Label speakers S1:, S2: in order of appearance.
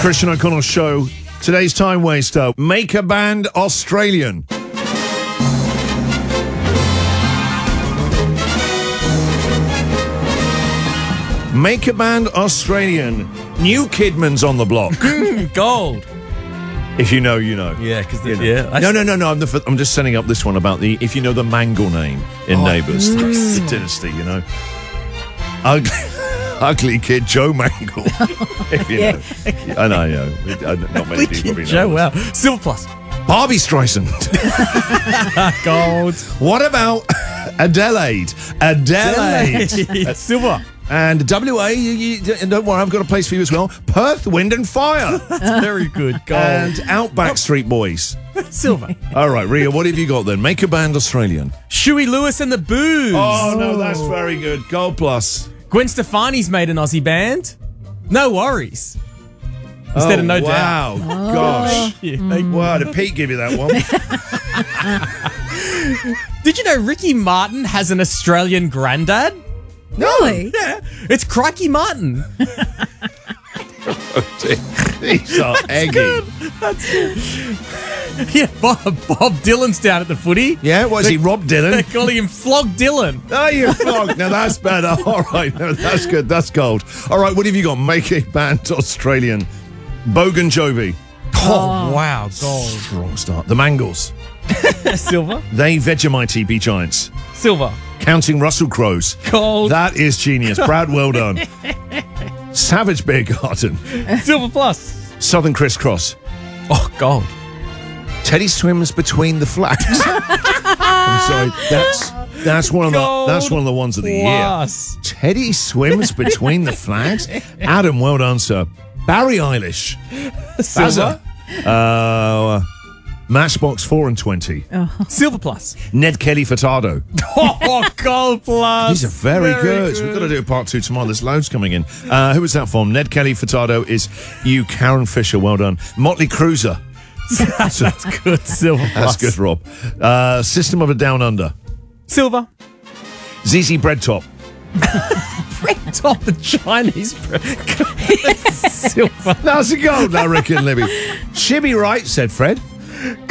S1: Christian O'Connell Show. Today's time waster. Make a band Australian. Make a band Australian. New Kidman's on the block.
S2: Gold.
S1: If you know, you know.
S2: Yeah, because
S1: No. I'm just setting up this one about the if you know the Mangle name in Neighbours, the dynasty. You know, ugly kid Joe Mangle. If you know, I know. Not many people probably know.
S2: Joe, wow. Silver plus.
S1: Barbie Streisand.
S2: Gold.
S1: What about Adelaide?
S2: Silver.
S1: And WA, don't worry, I've got a place for you as well. Perth, Wind and Fire.
S2: That's very good. Gold.
S1: And Outback Street Boys.
S2: Silver.
S1: All right, Ria, what have you got then? Make a band Australian.
S2: Shuey Lewis and the Boos.
S1: Oh, no, that's very good. Gold plus.
S2: Gwen Stefani's made an Aussie band. No worries. Instead of No Doubt.
S1: Wow, gosh. Wow, did Pete give you that one?
S2: Did you know Ricky Martin has an Australian granddad?
S3: Really?
S2: Yeah. It's Crikey Martin.
S1: These are eggy.
S2: That's good. Yeah, Bob Dylan's down at the footy.
S1: Yeah, what is he, Rob
S2: They're
S1: Dylan?
S2: calling him Flog Dylan.
S1: Oh, you flog. Now, that's better. All right, no, that's good. That's gold. All right, what have you got? Make a band Australian. Bogan Jovi.
S2: Oh, wow. Gold.
S1: Strong start. The Mangles.
S2: Silver.
S1: They Vegemite TP Giants.
S2: Silver.
S1: Counting Russell Crowes.
S2: Gold.
S1: That is genius. Brad, well done. Savage Beer Garden.
S2: Silver plus.
S1: Southern Crisscross.
S2: Oh, gold.
S1: Teddy Swims Between the Flags. I'm sorry. That's one of the ones of the year. Teddy Swims Between the Flags. Adam, well done, sir. Barry Eilish.
S2: Silver.
S1: Matchbox 4 and 20.
S2: Silver plus.
S1: Ned Kelly Furtado.
S2: Oh, gold plus.
S1: These are very good. We've got to do a part 2 tomorrow. There's loads coming in. Who was that from? Ned Kelly Furtado is you. Karen Fisher, well done. Motley Cruiser.
S2: That's good. Silver plus.
S1: That's good, Rob. System of a Down Under.
S2: Silver.
S1: ZZ Bread Top.
S2: Bread top, the Chinese bread. Silver.
S1: That's a gold now, Rick and Libby. Shibby right, said Fred.